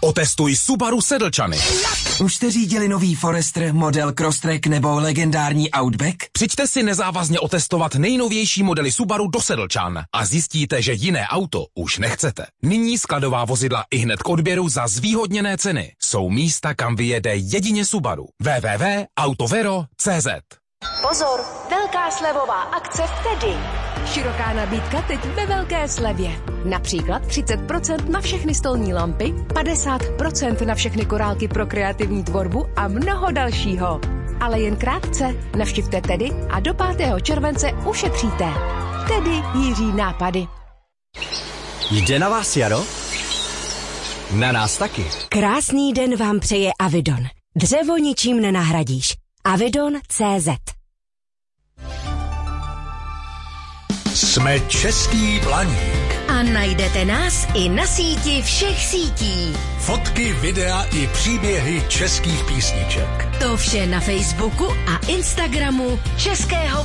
Otestuj Subaru sedlčany. Už jste řídili nový Forester, model Crosstrek nebo legendární Outback? Přijďte si nezávazně otestovat nejnovější modely Subaru do sedlčan a zjistíte, že jiné auto už nechcete. Nyní skladová vozidla ihned k odběru za zvýhodněné ceny. Jsou místa, kam vyjede jedině Subaru. www.autovero.cz. Pozor, velká slevová akce v Tedy. Široká nabídka teď ve velké slevě. Například 30% na všechny stolní lampy, 50% na všechny korálky pro kreativní tvorbu a mnoho dalšího. Ale jen krátce. Navštivte Tedy a do 5. července ušetříte. Tedy Jiří nápady. Jde na vás jaro? Na nás taky. Krásný den vám přeje Avidon. Dřevo ničím nenahradíš. Avidon.cz. Jsme Český Blaník. A najdete nás i na síti všech sítí. Fotky, videa i příběhy českých písniček. To vše na Facebooku a Instagramu Českého